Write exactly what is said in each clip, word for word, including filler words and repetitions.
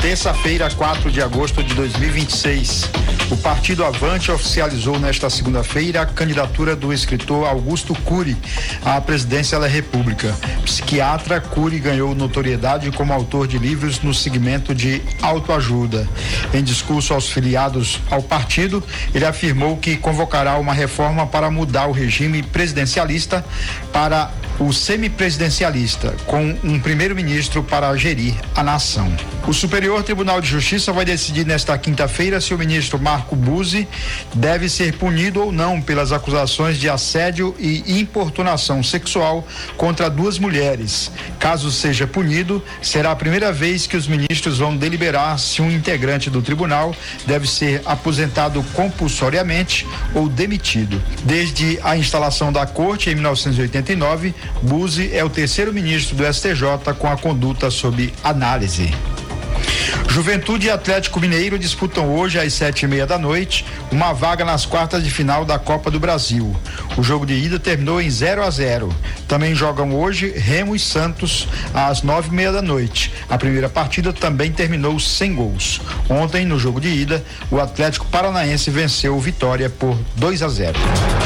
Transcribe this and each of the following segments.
Terça-feira, quatro de agosto de dois mil e vinte e seis. O Partido Avante oficializou nesta segunda-feira a candidatura do escritor Augusto Cury à presidência da República. Psiquiatra, Cury ganhou notoriedade como autor de livros no segmento de autoajuda. Em discurso aos filiados ao partido, ele afirmou que convocará uma reforma para mudar o regime presidencialista para o semipresidencialista, com um primeiro-ministro para gerir a nação. O Superior Tribunal de Justiça vai decidir nesta quinta-feira se o ministro Marco Buzzi deve ser punido ou não pelas acusações de assédio e importunação sexual contra duas mulheres. Caso seja punido, será a primeira vez que os ministros vão deliberar se um integrante do tribunal deve ser aposentado compulsoriamente ou demitido. Desde a instalação da corte em mil novecentos e oitenta e nove, Buzzi é o terceiro ministro do S T J com a conduta sob análise. Juventude e Atlético Mineiro disputam hoje às sete e meia da noite uma vaga nas quartas de final da Copa do Brasil. O jogo de ida terminou em zero a zero. Também jogam hoje Remo e Santos às nove e meia da noite. A primeira partida também terminou sem gols. Ontem, no jogo de ida, o Atlético Paranaense venceu o Vitória por dois a zero.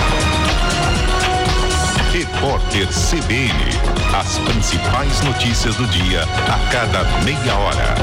Repórter C B N. As principais notícias do dia a cada meia hora.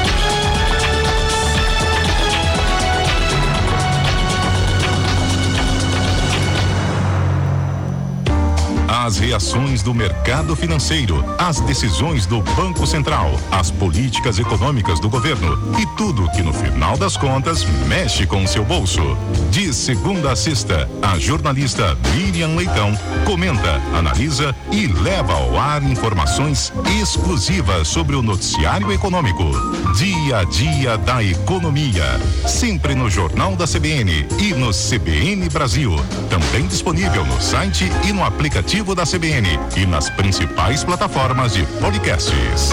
As reações do mercado financeiro, as decisões do Banco Central, as políticas econômicas do governo e tudo que no final das contas mexe com o seu bolso. De segunda a sexta, a jornalista Miriam Leitão comenta, analisa e leva ao ar informações exclusivas sobre o noticiário econômico. Dia a dia da economia, sempre no Jornal da C B N e no C B N Brasil. Também disponível no site e no aplicativo da C B N e nas principais plataformas de podcasts.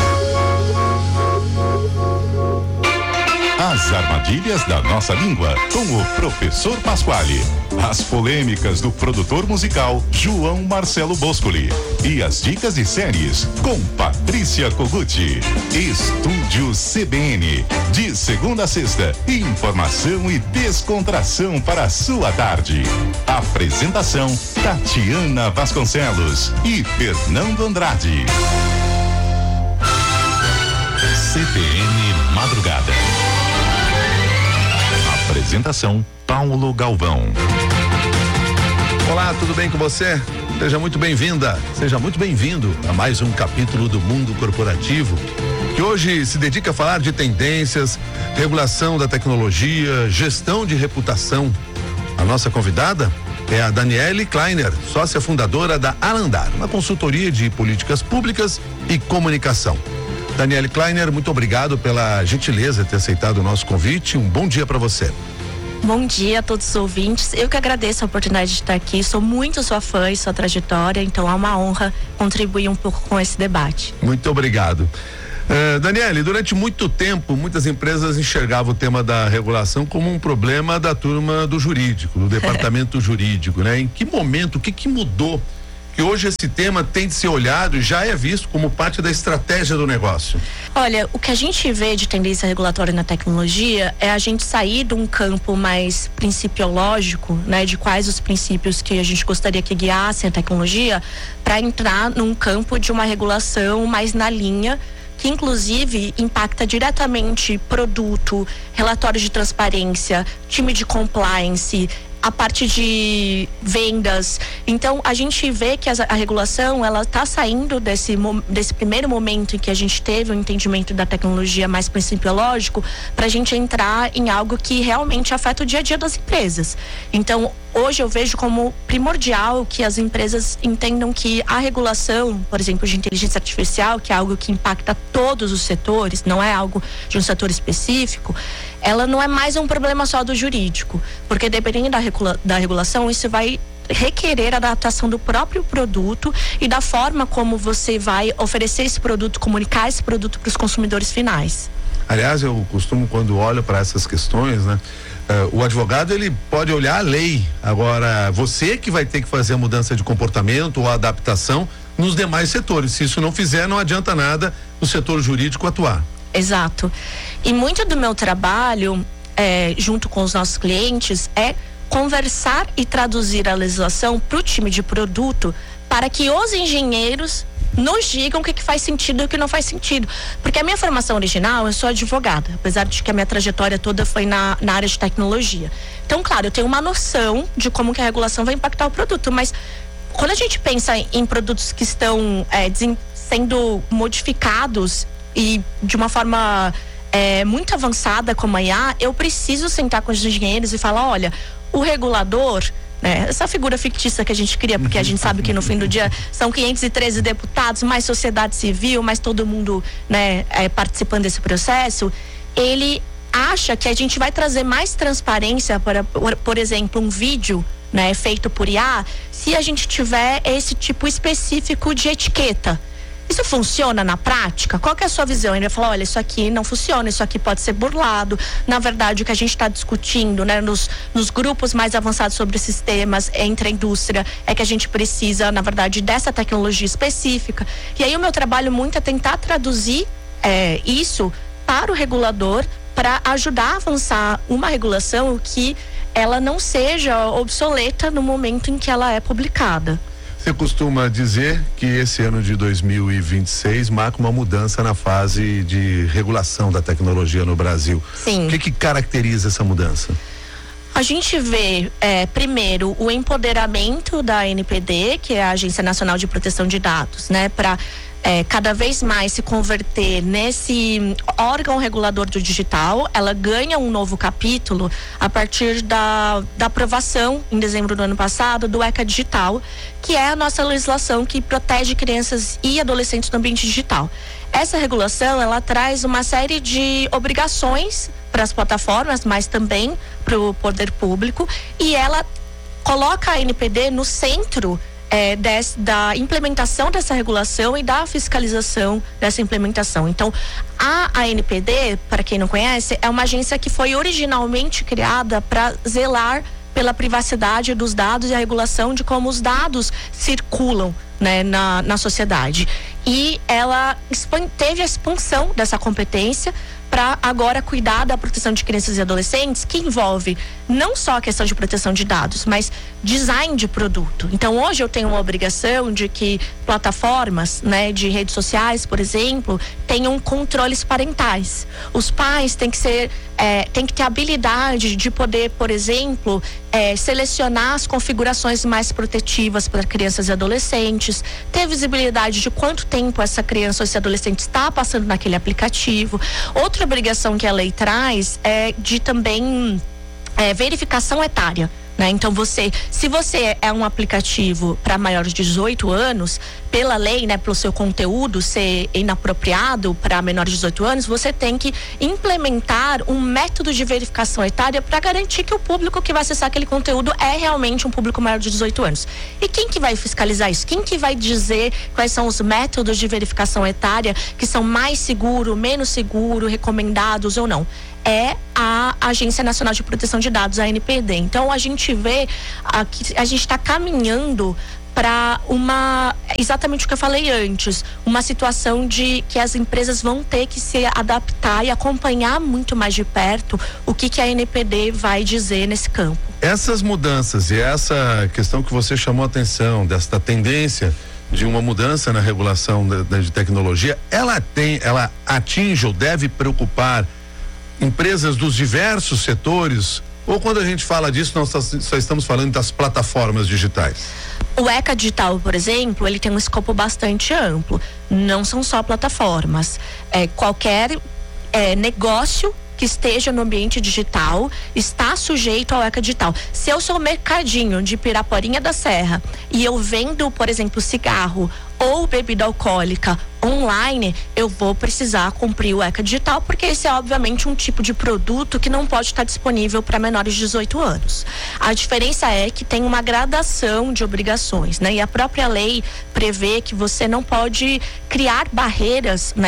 As armadilhas da nossa língua, com o professor Pasquale. As polêmicas do produtor musical João Marcelo Boscoli. E as dicas de séries com Patrícia Koguchi. Estúdio C B N. De segunda a sexta, informação e descontração para a sua tarde. Apresentação Tatiana Vasconcelos e Fernando Andrade. C B N Madrugada. Apresentação Paulo Galvão. Olá, tudo bem com você? Seja muito bem-vinda, seja muito bem-vindo a mais um capítulo do Mundo Corporativo, que hoje se dedica a falar de tendências, regulação da tecnologia, gestão de reputação. A nossa convidada é a Daniele Kleiner, sócia fundadora da Alandar, uma consultoria de políticas públicas e comunicação. Daniele Kleiner, muito obrigado pela gentileza de ter aceitado o nosso convite. Um bom dia para você. Bom dia a todos os ouvintes. Eu que agradeço a oportunidade de estar aqui. Sou muito sua fã e sua trajetória, então é uma honra contribuir um pouco com esse debate. Muito obrigado. Uh, Daniele, durante muito tempo, muitas empresas enxergavam o tema da regulação como um problema da turma do jurídico, do departamento jurídico, né? Em que momento, o que que mudou? Que hoje esse tema tem de ser olhado e já é visto como parte da estratégia do negócio. Olha, o que a gente vê de tendência regulatória na tecnologia é a gente sair de um campo mais principiológico, né, de quais os princípios que a gente gostaria que guiassem a tecnologia, para entrar num campo de uma regulação mais na linha, que inclusive impacta diretamente produto, relatórios de transparência, time de compliance, a parte de vendas. Então a gente vê que a, a regulação ela está saindo desse, desse primeiro momento em que a gente teve um entendimento da tecnologia mais principiológico, para a gente entrar em algo que realmente afeta o dia a dia das empresas. Então hoje eu vejo como primordial que as empresas entendam que a regulação, por exemplo, de inteligência artificial, que é algo que impacta todos os setores, não é algo de um setor específico, ela não é mais um problema só do jurídico, porque dependendo da, regula- da regulação, isso vai requerer a adaptação do próprio produto e da forma como você vai oferecer esse produto, comunicar esse produto para os consumidores finais. Aliás, eu costumo, quando olho para essas questões, né? Uh, o advogado, ele pode olhar a lei. Agora, você que vai ter que fazer a mudança de comportamento ou a adaptação nos demais setores. Se isso não fizer, não adianta nada o setor jurídico atuar. Exato. E muito do meu trabalho, é, junto com os nossos clientes, é conversar e traduzir a legislação para o time de produto, para que os engenheiros nos digam o que, que faz sentido e o que não faz sentido. Porque a minha formação original, eu sou advogada, apesar de que a minha trajetória toda foi na, na área de tecnologia. Então, claro, eu tenho uma noção de como que a regulação vai impactar o produto, mas quando a gente pensa em, em produtos que estão é, desen, sendo modificados e de uma forma é, muito avançada como a I A, eu preciso sentar com os engenheiros e falar, olha, o regulador, né, essa figura fictícia que a gente cria, porque a gente sabe que no fim do dia são quinhentos e treze deputados, mais sociedade civil, mais todo mundo, né, é, participando desse processo, ele acha que a gente vai trazer mais transparência para, por, por exemplo, um vídeo, né, feito por I A, se a gente tiver esse tipo específico de etiqueta. Isso funciona na prática? Qual que é a sua visão? Ele vai falar, olha, isso aqui não funciona, isso aqui pode ser burlado. Na verdade, o que a gente está discutindo, né, nos, nos grupos mais avançados sobre sistemas entre a indústria, é que a gente precisa, na verdade, dessa tecnologia específica. E aí o meu trabalho muito é tentar traduzir é, isso para o regulador, para ajudar a avançar uma regulação que ela não seja obsoleta no momento em que ela é publicada. Você costuma dizer que esse ano de dois mil e vinte e seis marca uma mudança na fase de regulação da tecnologia no Brasil. Sim. O que que caracteriza essa mudança? A gente vê, é, primeiro, o empoderamento da A N P D, que é a Agência Nacional de Proteção de Dados, né, para É, cada vez mais se converter nesse órgão regulador do digital. Ela ganha um novo capítulo a partir da, da aprovação em dezembro do ano passado do ECA Digital, que é a nossa legislação que protege crianças e adolescentes no ambiente digital. Essa regulação, ela traz uma série de obrigações para as plataformas, mas também para o poder público, e ela coloca a A N P D no centro É, des, da implementação dessa regulação e da fiscalização dessa implementação. Então, a A N P D, para quem não conhece, é uma agência que foi originalmente criada para zelar pela privacidade dos dados e a regulação de como os dados circulam, né, na, na sociedade. E ela teve a expansão dessa competência para agora cuidar da proteção de crianças e adolescentes, que envolve não só a questão de proteção de dados, mas design de produto. Então, hoje eu tenho uma obrigação de que plataformas, né, de redes sociais, por exemplo, tenham controles parentais. Os pais têm que ser, é, têm que ter habilidade de poder, por exemplo, é, selecionar as configurações mais protetivas para crianças e adolescentes, ter visibilidade de quanto tempo essa criança ou esse adolescente está passando naquele aplicativo. Outra obrigação que a lei traz é de também é, verificação etária, né? Então, você, se você é um aplicativo para maiores de dezoito anos, pela lei, né, pelo seu conteúdo ser inapropriado para menores de dezoito anos, você tem que implementar um método de verificação etária para garantir que o público que vai acessar aquele conteúdo é realmente um público maior de dezoito anos. E quem que vai fiscalizar isso? Quem que vai dizer quais são os métodos de verificação etária que são mais seguros, menos seguros, recomendados ou não? É a Agência Nacional de Proteção de Dados, a A N P D. Então, a gente vê que a gente está caminhando para uma, exatamente o que eu falei antes, uma situação de que as empresas vão ter que se adaptar e acompanhar muito mais de perto o que, que a A N P D vai dizer nesse campo. Essas mudanças e essa questão que você chamou a atenção, desta tendência de uma mudança na regulação da, da, de tecnologia, ela tem, ela atinge ou deve preocupar empresas dos diversos setores, ou quando a gente fala disso, nós só, só estamos falando das plataformas digitais? O ECA Digital, por exemplo, ele tem um escopo bastante amplo. Não são só plataformas. É, qualquer é, negócio que esteja no ambiente digital está sujeito ao ECA Digital. Se eu sou mercadinho de Piraporinha da Serra e eu vendo, por exemplo, cigarro ou bebida alcoólica online, eu vou precisar cumprir o ECA Digital, porque esse é obviamente um tipo de produto que não pode estar disponível para menores de dezoito anos. A diferença é que tem uma gradação de obrigações, né? E a própria lei prevê que você não pode criar barreiras, né,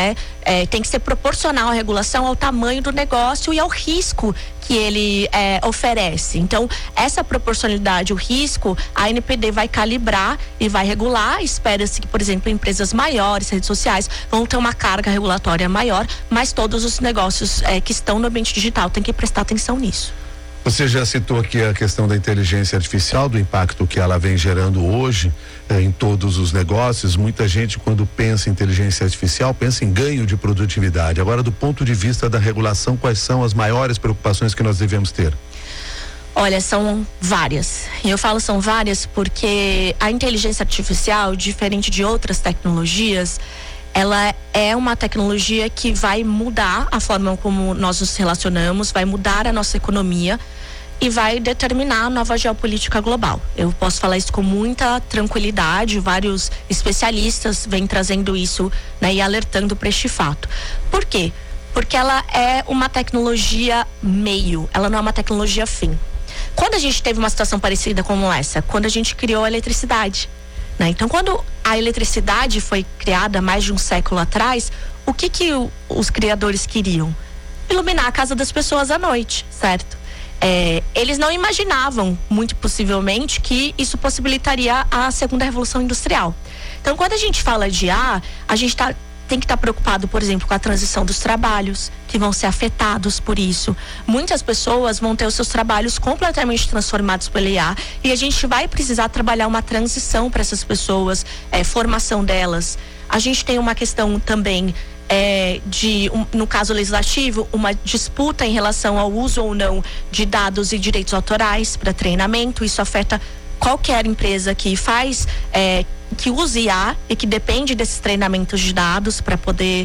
é, tem que ser proporcional à regulação, ao tamanho do negócio e ao risco que ele é, oferece. Então, essa proporcionalidade, o risco, a N P D vai calibrar e vai regular. Espera-se que, por exemplo, empresas maiores, redes sociais, vão ter uma carga regulatória maior, mas todos os negócios é, que estão no ambiente digital têm que prestar atenção nisso. Você já citou aqui a questão da inteligência artificial, do impacto que ela vem gerando hoje eh, em todos os negócios. Muita gente, quando pensa em inteligência artificial, pensa em ganho de produtividade. Agora, do ponto de vista da regulação, quais são as maiores preocupações que nós devemos ter? Olha, são várias. E eu falo são várias porque a inteligência artificial, diferente de outras tecnologias, ela é uma tecnologia que vai mudar a forma como nós nos relacionamos, vai mudar a nossa economia e vai determinar a nova geopolítica global. Eu posso falar isso com muita tranquilidade, vários especialistas vêm trazendo isso, né, e alertando para este fato. Por quê? Porque ela é uma tecnologia meio, ela não é uma tecnologia fim. Quando a gente teve uma situação parecida como essa, quando a gente criou a eletricidade, né? Então, quando a eletricidade foi criada mais de um século atrás, o que que o, os criadores queriam? Iluminar a casa das pessoas à noite, certo? É, eles não imaginavam, muito possivelmente, que isso possibilitaria a segunda revolução industrial. Então, quando a gente fala de I A, a gente tá, tem que estar tá preocupado, por exemplo, com a transição dos trabalhos, que vão ser afetados por isso. Muitas pessoas vão ter os seus trabalhos completamente transformados pela I A e a gente vai precisar trabalhar uma transição para essas pessoas, é, formação delas. A gente tem uma questão também é, de, um, no caso legislativo, uma disputa em relação ao uso ou não de dados e direitos autorais para treinamento. Isso afeta qualquer empresa que faz, é, que use I A e que depende desses treinamentos de dados para poder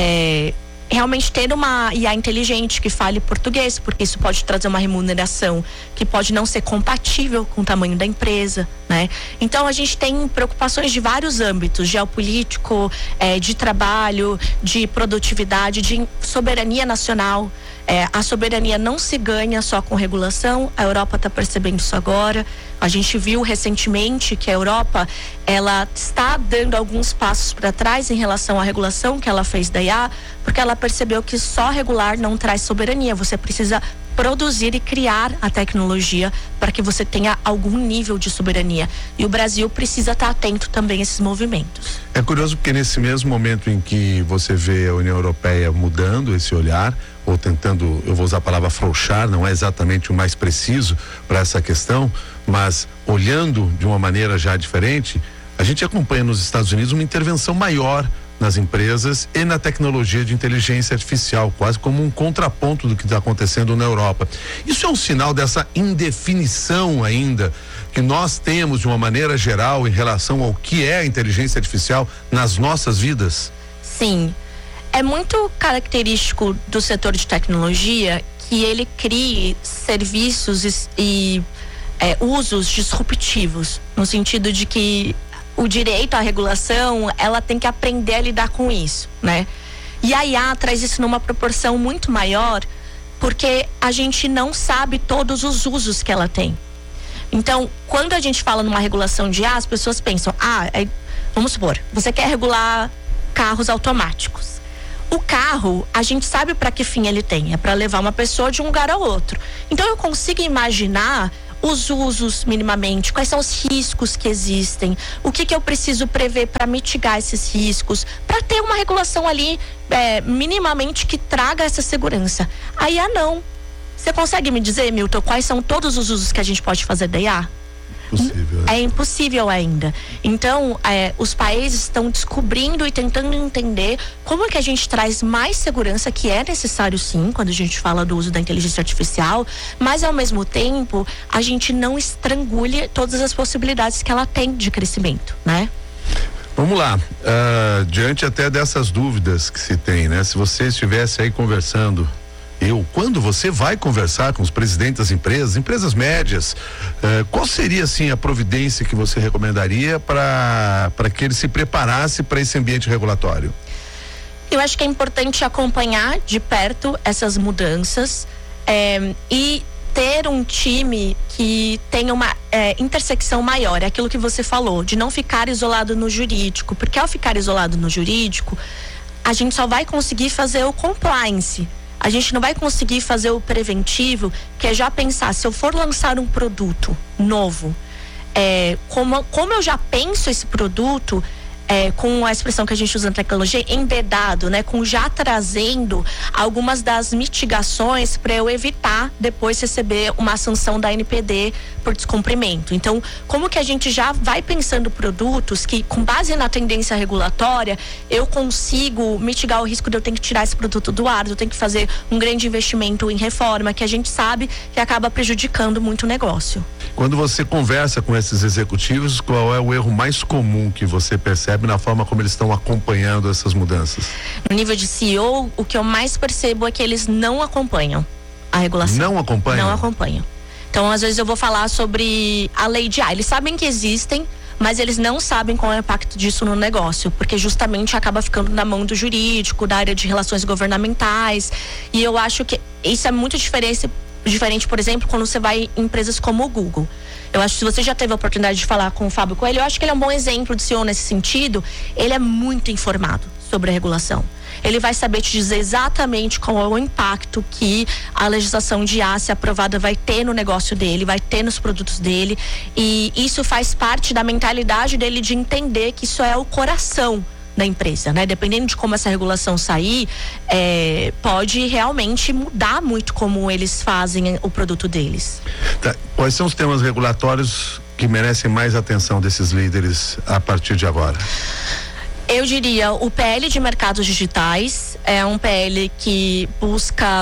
é, realmente ter uma I A inteligente que fale português, porque isso pode trazer uma remuneração que pode não ser compatível com o tamanho da empresa, né? Então a gente tem preocupações de vários âmbitos, geopolítico, é, de trabalho, de produtividade, de soberania nacional. É, a soberania não se ganha só com regulação, a Europa está percebendo isso agora. A gente viu recentemente que a Europa, ela está dando alguns passos para trás em relação à regulação que ela fez da I A, porque ela percebeu que só regular não traz soberania. Você precisa produzir e criar a tecnologia para que você tenha algum nível de soberania. E o Brasil precisa estar atento também a esses movimentos. É curioso porque nesse mesmo momento em que você vê a União Europeia mudando esse olhar, ou tentando, eu vou usar a palavra afrouxar, não é exatamente o mais preciso para essa questão, mas olhando de uma maneira já diferente, a gente acompanha nos Estados Unidos uma intervenção maior nas empresas e na tecnologia de inteligência artificial, quase como um contraponto do que está acontecendo na Europa. Isso é um sinal dessa indefinição ainda que nós temos de uma maneira geral em relação ao que é a inteligência artificial nas nossas vidas? Sim, é muito característico do setor de tecnologia que ele crie serviços e, e é, usos disruptivos, no sentido de que o direito à regulação, ela tem que aprender a lidar com isso, né? E a I A traz isso numa proporção muito maior, porque a gente não sabe todos os usos que ela tem. Então, quando a gente fala numa regulação de I A, as pessoas pensam, ah, é, vamos supor, você quer regular carros automáticos. O carro, a gente sabe para que fim ele tem, é para levar uma pessoa de um lugar ao outro. Então, eu consigo imaginar os usos minimamente, quais são os riscos que existem, o que que eu preciso prever para mitigar esses riscos, para ter uma regulação ali é, minimamente que traga essa segurança. A I A não. Você consegue me dizer, Milton, quais são todos os usos que a gente pode fazer da I A? Impossível, né? É impossível ainda. Então, é, os países estão descobrindo e tentando entender como é que a gente traz mais segurança, que é necessário sim, quando a gente fala do uso da inteligência artificial, mas ao mesmo tempo, a gente não estrangule todas as possibilidades que ela tem de crescimento, né? Vamos lá, uh, diante até dessas dúvidas que se tem, né? Se você estivesse aí conversando, eu, quando você vai conversar com os presidentes das empresas, empresas médias, eh, qual seria assim a providência que você recomendaria para para que ele se preparasse para esse ambiente regulatório? Eu acho que é importante acompanhar de perto essas mudanças eh, e ter um time que tenha uma é, intersecção maior, é aquilo que você falou, de não ficar isolado no jurídico, porque ao ficar isolado no jurídico, a gente só vai conseguir fazer o compliance. A gente não vai conseguir fazer o preventivo, que é já pensar, se eu for lançar um produto novo, é, como, como eu já penso esse produto, é, com a expressão que a gente usa na tecnologia, embedado, né? Com já trazendo algumas das mitigações para eu evitar depois receber uma sanção da N P D por descumprimento. Então, como que a gente já vai pensando produtos que, com base na tendência regulatória, eu consigo mitigar o risco de eu ter que tirar esse produto do ar, de eu ter que fazer um grande investimento em reforma, que a gente sabe que acaba prejudicando muito o negócio. Quando você conversa com esses executivos, qual é o erro mais comum que você percebe na forma como eles estão acompanhando essas mudanças? No nível de C E O, o que eu mais percebo é que eles não acompanham a regulação. Não acompanham? Não acompanham. Então, às vezes eu vou falar sobre a lei de A. Eles sabem que existem, mas eles não sabem qual é o impacto disso no negócio, porque justamente acaba ficando na mão do jurídico, da área de relações governamentais. E eu acho que isso é muito diferente, diferente, por exemplo, quando você vai em empresas como o Google. Eu acho que se você já teve a oportunidade de falar com o Fábio Coelho, eu acho que ele é um bom exemplo de C E O nesse sentido. Ele é muito informado sobre a regulação. Ele vai saber te dizer exatamente qual é o impacto que a legislação de A, se aprovada, vai ter no negócio dele, vai ter nos produtos dele. E isso faz parte da mentalidade dele de entender que isso é o coração da empresa, né? Dependendo de como essa regulação sair, é, pode realmente mudar muito como eles fazem o produto deles. Tá. Quais são os temas regulatórios que merecem mais atenção desses líderes a partir de agora? Eu diria o P L de mercados digitais, é um P L que busca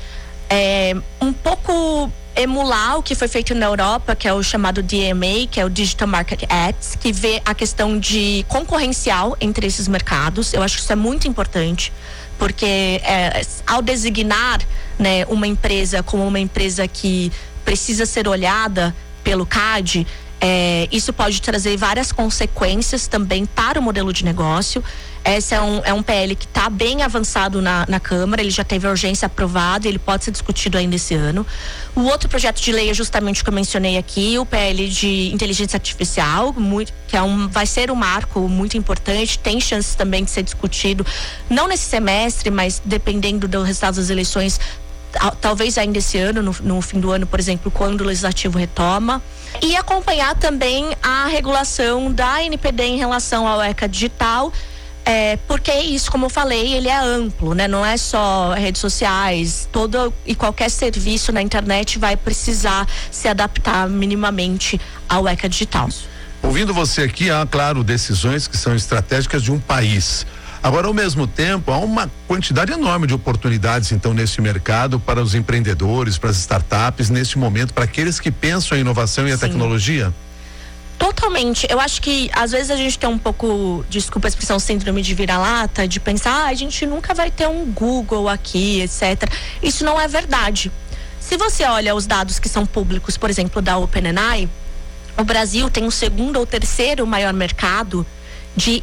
é, um pouco emular o que foi feito na Europa, que é o chamado D M A, que é o Digital Market Act, que vê a questão de concorrencial entre esses mercados. Eu acho que isso é muito importante, porque é, ao designar, né, uma empresa como uma empresa que precisa ser olhada pelo C A D, É, isso pode trazer várias consequências também para o modelo de negócio. Esse é um, é um P L que está bem avançado na, na Câmara, ele já teve a urgência aprovada, ele pode ser discutido ainda esse ano. O outro projeto de lei é justamente o que eu mencionei aqui, o P L de inteligência artificial, muito, que é um, vai ser um marco muito importante, tem chances também de ser discutido, não nesse semestre, mas dependendo do resultado das eleições, talvez ainda esse ano, no, no fim do ano, por exemplo, quando o legislativo retoma. E acompanhar também a regulação da N P D em relação ao ECA digital, é, porque isso, como eu falei, ele é amplo, né? Não é só redes sociais, todo e qualquer serviço na internet vai precisar se adaptar minimamente ao ECA digital. Ouvindo você aqui, há, claro, decisões que são estratégicas de um país. Agora, ao mesmo tempo, há uma quantidade enorme de oportunidades, então, nesse mercado para os empreendedores, para as startups, neste momento, para aqueles que pensam em inovação e a Sim. tecnologia? Totalmente. Eu acho que, às vezes, a gente tem um pouco, desculpa a expressão, síndrome de vira-lata, de pensar, ah, a gente nunca vai ter um Google aqui, etcétera. Isso não é verdade. Se você olha os dados que são públicos, por exemplo, da OpenAI, o Brasil tem o segundo ou terceiro maior mercado de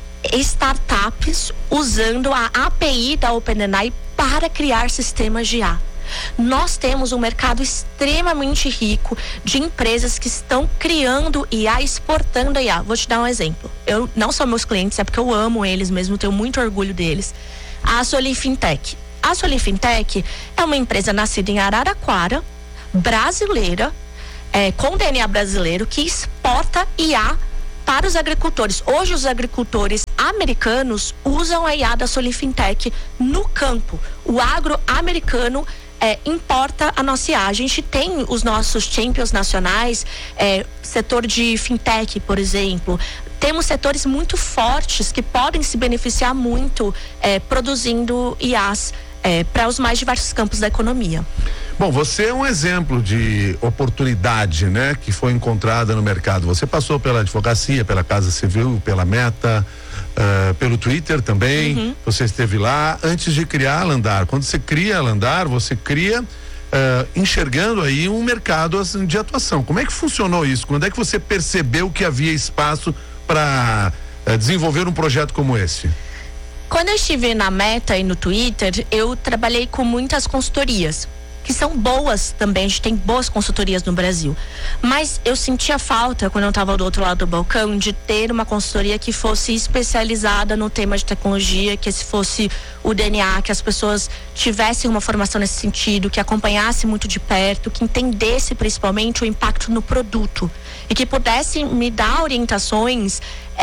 startups usando a A P I da OpenAI para criar sistemas de I A. Nós temos um mercado extremamente rico de empresas que estão criando I A, exportando I A. Vou te dar um exemplo. Eu não são meus clientes, é porque eu amo eles mesmo, tenho muito orgulho deles. A Soli Fintech. A Soli Fintech é uma empresa nascida em Araraquara, brasileira, é, com D N A brasileiro, que exporta I A para os agricultores. Hoje os agricultores americanos usam a I A da Soli Fintech no campo. O agro americano é, importa a nossa I A. A gente tem os nossos champions nacionais, é, setor de fintech, por exemplo. Temos setores muito fortes que podem se beneficiar muito é, produzindo I As é, para os mais diversos campos da economia. Bom, você é um exemplo de oportunidade, né, que foi encontrada no mercado. Você passou pela advocacia, pela Casa Civil, pela Meta, uh, pelo Twitter também. Uhum. Você esteve lá antes de criar a Landar. Quando você cria a Landar, você cria uh, enxergando aí um mercado assim, de atuação. Como é que funcionou isso? Quando é que você percebeu que havia espaço para uh, desenvolver um projeto como esse? Quando eu estive na Meta e no Twitter, eu trabalhei com muitas consultorias. que são boas também, a gente tem boas consultorias no Brasil. Mas eu sentia falta, quando eu estava do outro lado do balcão, de ter uma consultoria que fosse especializada no tema de tecnologia, que esse fosse o D N A, que as pessoas tivessem uma formação nesse sentido, que acompanhasse muito de perto, que entendesse principalmente o impacto no produto e que pudesse me dar orientações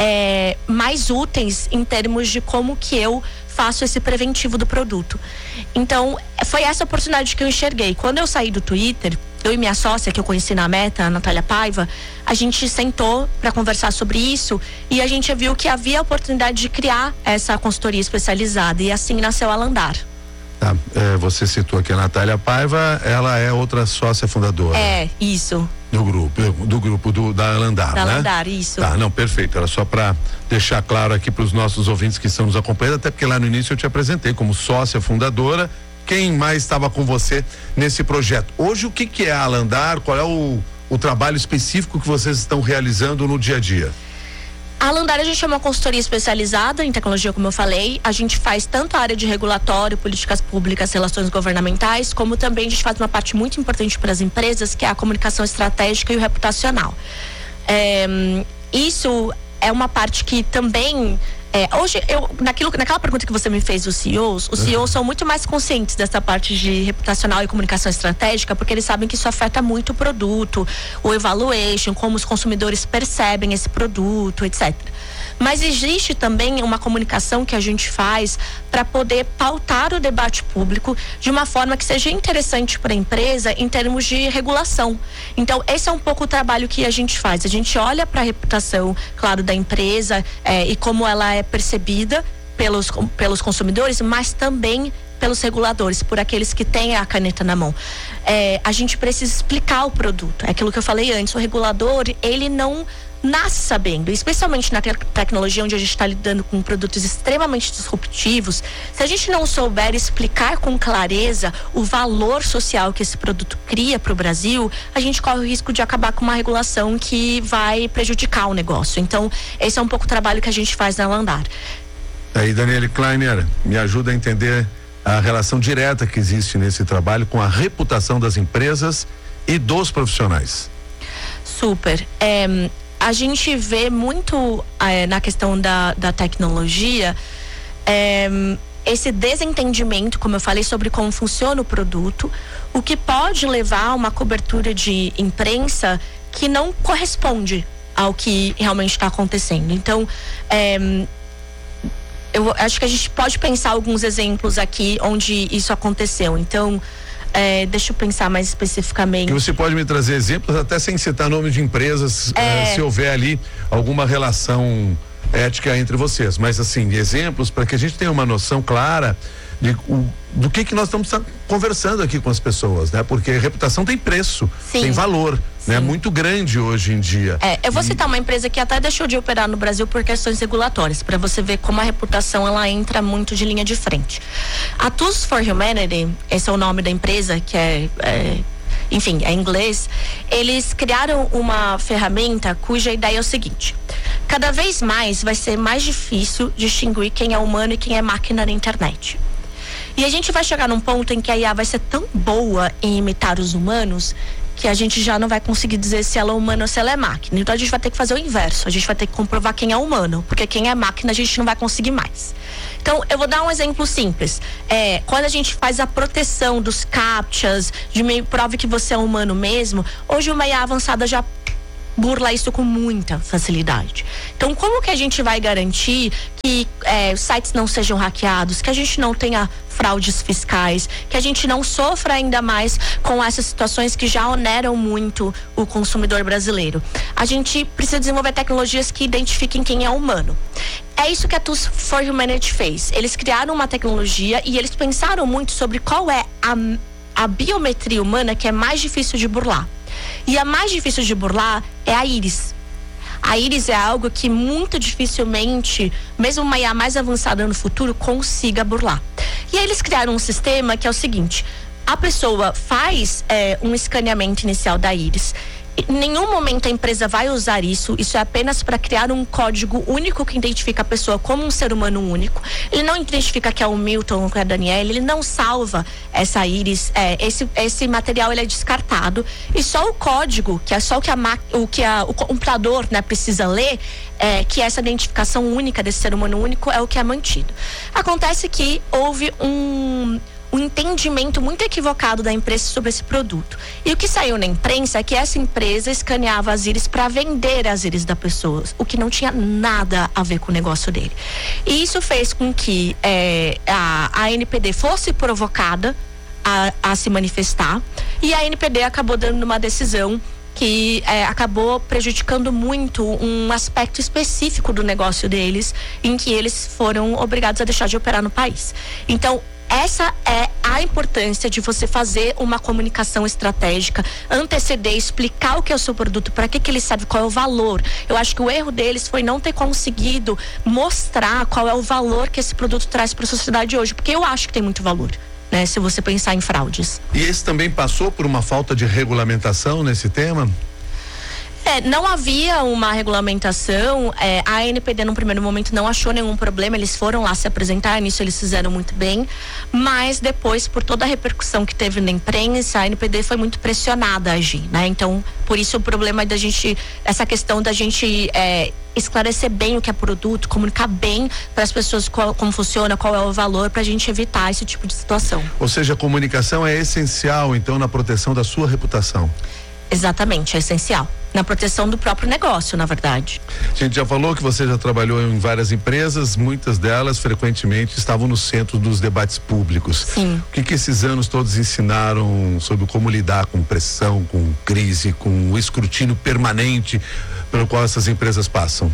é, mais úteis em termos de como que eu faço esse preventivo do produto. Então, foi essa oportunidade que eu enxerguei. Quando eu saí do Twitter, eu e minha sócia, que eu conheci na Meta, a Natália Paiva, a gente sentou para conversar sobre isso e a gente viu que havia a oportunidade de criar essa consultoria especializada, e assim nasceu a Landar. Tá, é, você citou aqui a Natália Paiva, ela é outra sócia fundadora. É, isso. Do grupo, do grupo do, da Landar, da né? Landar, isso. Tá, não, perfeito. Era só para deixar claro aqui para os nossos ouvintes que estão nos acompanhando, até porque lá no início eu te apresentei como sócia fundadora. Quem mais estava com você nesse projeto? Hoje, o que que é a Landar? Qual é o, o trabalho específico que vocês estão realizando no dia a dia? A Landar, a gente é uma consultoria especializada em tecnologia, como eu falei. A gente faz tanto a área de regulatório, políticas públicas, relações governamentais, como também a gente faz uma parte muito importante para as empresas, que é a comunicação estratégica e o reputacional. É, isso é uma parte que também... É, hoje, eu, naquilo, naquela pergunta que você me fez dos C E Os, os C E Os são muito mais conscientes dessa parte de reputacional e comunicação estratégica, porque eles sabem que isso afeta muito o produto, o evaluation, como os consumidores percebem esse produto, etcétera. Mas existe também uma comunicação que a gente faz para poder pautar o debate público de uma forma que seja interessante para a empresa em termos de regulação. Então, esse é um pouco o trabalho que a gente faz. A gente olha para a reputação, claro, da empresa é, e como ela é percebida pelos, pelos consumidores, mas também pelos reguladores, por aqueles que têm a caneta na mão. É, a gente precisa explicar o produto. É aquilo que eu falei antes, o regulador, ele não nasce sabendo, especialmente na te- tecnologia onde a gente está lidando com produtos extremamente disruptivos. Se a gente não souber explicar com clareza o valor social que esse produto cria para o Brasil, a gente corre o risco de acabar com uma regulação que vai prejudicar o negócio. Então, esse é um pouco o trabalho que a gente faz na Landar. Aí, Daniele Kleiner, me ajuda a entender a relação direta que existe nesse trabalho com a reputação das empresas e dos profissionais. Super. É, a gente vê muito é, na questão da, da tecnologia é, esse desentendimento, como eu falei, sobre como funciona o produto, o que pode levar a uma cobertura de imprensa que não corresponde ao que realmente está acontecendo. Então, é, eu acho que a gente pode pensar alguns exemplos aqui onde isso aconteceu. Então, É, deixa eu pensar mais especificamente. Que você pode me trazer exemplos, até sem citar nome de empresas, é... eh, se houver ali alguma relação ética entre vocês. Mas, assim, exemplos para que a gente tenha uma noção clara de, o, do que que nós estamos conversando aqui com as pessoas, né? Porque reputação tem preço, Sim. tem valor, Sim. né? Muito grande hoje em dia. É, eu vou e... citar uma empresa que até deixou de operar no Brasil por questões regulatórias, para você ver como a reputação ela entra muito de linha de frente. A Tools for Humanity, esse é o nome da empresa, que é, é enfim, é em inglês. Eles criaram uma ferramenta cuja ideia é o seguinte: cada vez mais vai ser mais difícil distinguir quem é humano e quem é máquina na internet. E a gente vai chegar num ponto em que a I A vai ser tão boa em imitar os humanos que a gente já não vai conseguir dizer se ela é humana ou se ela é máquina. Então a gente vai ter que fazer o inverso, a gente vai ter que comprovar quem é humano, porque quem é máquina a gente não vai conseguir mais. Então eu vou dar um exemplo simples. É, quando a gente faz a proteção dos captchas, de me prove que você é humano mesmo, hoje uma I A avançada já burla isso com muita facilidade. Então, como que a gente vai garantir que é, sites não sejam hackeados, que a gente não tenha fraudes fiscais, que a gente não sofra ainda mais com essas situações que já oneram muito o consumidor brasileiro? A gente precisa desenvolver tecnologias que identifiquem quem é humano. É isso que a Tools for Humanity fez. Eles criaram uma tecnologia e eles pensaram muito sobre qual é a, a biometria humana que é mais difícil de burlar. E a mais difícil de burlar é a íris. A íris é algo que muito dificilmente, mesmo uma I A mais avançada no futuro, consiga burlar. E aí eles criaram um sistema que é o seguinte: a pessoa faz é, um escaneamento inicial da íris Em nenhum momento a empresa vai usar isso. Isso é apenas para criar um código único que identifica a pessoa como um ser humano único. Ele não identifica que é o Milton ou que é a Daniela. Ele não salva essa íris. É, esse, esse material ele é descartado. E só o código, que é só o que, a, o, que a, o computador, né, precisa ler, é, que essa identificação única desse ser humano único é o que é mantido. Acontece que houve um... um entendimento muito equivocado da empresa sobre esse produto. E o que saiu na imprensa é que essa empresa escaneava as íris para vender as íris da pessoa, o que não tinha nada a ver com o negócio dele. E isso fez com que é, a, a N P D fosse provocada a, a se manifestar, e a N P D acabou dando uma decisão que é, acabou prejudicando muito um aspecto específico do negócio deles, em que eles foram obrigados a deixar de operar no país. Então, essa é a importância de você fazer uma comunicação estratégica, anteceder, explicar o que é o seu produto, para que que ele serve, qual é o valor. Eu acho que o erro deles foi não ter conseguido mostrar qual é o valor que esse produto traz para a sociedade hoje, porque eu acho que tem muito valor, né, se você pensar em fraudes. E esse também passou por uma falta de regulamentação nesse tema? É, não havia uma regulamentação, é, a N P D no primeiro momento não achou nenhum problema, eles foram lá se apresentar, nisso eles fizeram muito bem, mas depois, por toda a repercussão que teve na imprensa, a N P D foi muito pressionada a agir, né? Então, por isso o problema da gente, essa questão da gente é, esclarecer bem o que é produto, comunicar bem para as pessoas qual, como funciona, qual é o valor, para a gente evitar esse tipo de situação. Ou seja, a comunicação é essencial, então, na proteção da sua reputação. Exatamente, é essencial. Na proteção do próprio negócio, na verdade. A gente já falou que você já trabalhou em várias empresas, muitas delas frequentemente estavam no centro dos debates públicos. Sim. O que que esses anos todos ensinaram sobre como lidar com pressão, com crise, com o escrutínio permanente pelo qual essas empresas passam?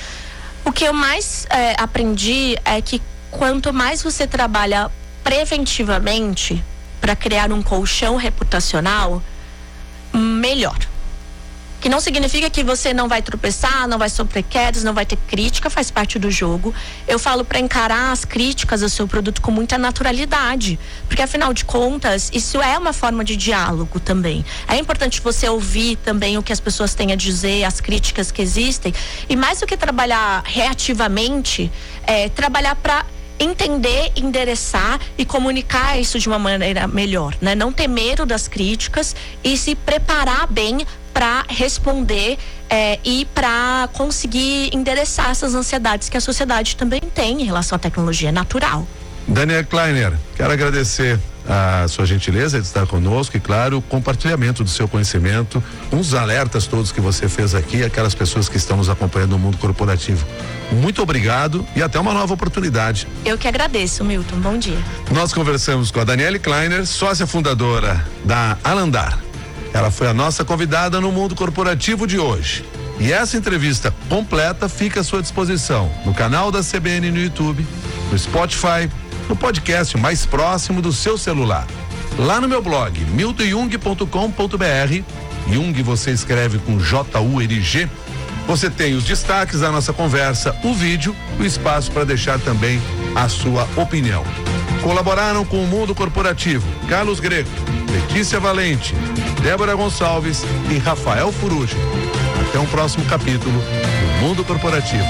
O que eu mais é, aprendi é que quanto mais você trabalha preventivamente para criar um colchão reputacional, melhor. Que não significa que você não vai tropeçar, não vai sofrer quedas, não vai ter crítica, faz parte do jogo. Eu falo para encarar as críticas ao seu produto com muita naturalidade, porque afinal de contas, isso é uma forma de diálogo também. É importante você ouvir também o que as pessoas têm a dizer, as críticas que existem, e mais do que trabalhar reativamente, é trabalhar para entender, endereçar e comunicar isso de uma maneira melhor, né? Não ter medo das críticas e se preparar bem para responder é, e para conseguir endereçar essas ansiedades que a sociedade também tem em relação à tecnologia, é natural. Daniela Kleiner, quero agradecer a sua gentileza de estar conosco e, claro, o compartilhamento do seu conhecimento, uns alertas todos que você fez aqui, aquelas pessoas que estão nos acompanhando no mundo corporativo. Muito obrigado e até uma nova oportunidade. Eu que agradeço, Milton. Bom dia. Nós conversamos com a Daniela Kleiner, sócia fundadora da Alandar. Ela foi a nossa convidada no mundo corporativo de hoje. E essa entrevista completa fica à sua disposição no canal da C B N no YouTube, no Spotify, no podcast mais próximo do seu celular. Lá no meu blog, milton jung ponto com ponto b r, Jung você escreve com J U L G, você tem os destaques da nossa conversa, o vídeo, o espaço para deixar também a sua opinião. Colaboraram com o Mundo Corporativo Carlos Greco, Letícia Valente, Débora Gonçalves e Rafael Furuji. Até um próximo capítulo do Mundo Corporativo.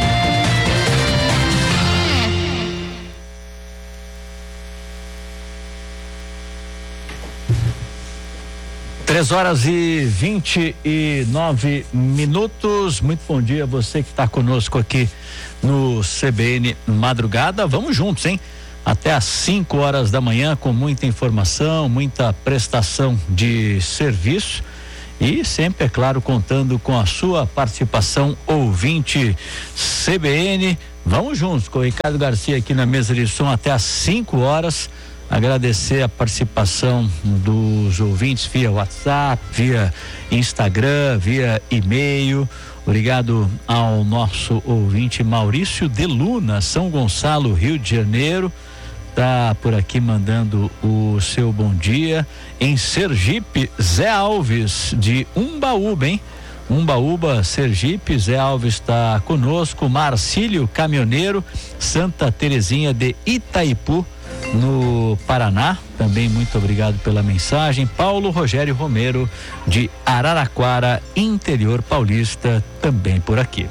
Três horas e vinte e nove minutos. Muito bom dia a você que está conosco aqui no C B N Madrugada. Vamos juntos, hein? Até às cinco horas da manhã, com muita informação, muita prestação de serviço e sempre, é claro, contando com a sua participação, ouvinte C B N. Vamos juntos com o Ricardo Garcia aqui na mesa de som até às cinco horas. Agradecer a participação dos ouvintes via WhatsApp, via Instagram, via e-mail. Obrigado ao nosso ouvinte Maurício de Luna, São Gonçalo, Rio de Janeiro. Tá por aqui mandando o seu bom dia. Em Sergipe, Zé Alves de Umbaúba, hein? Umbaúba, Sergipe, Zé Alves está conosco. Marcílio Caminhoneiro, Santa Terezinha de Itaipu, no Paraná, também muito obrigado pela mensagem. Paulo Rogério Romero, de Araraquara, interior paulista, também por aqui.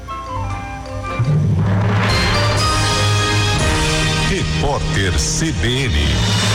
Repórter C B N.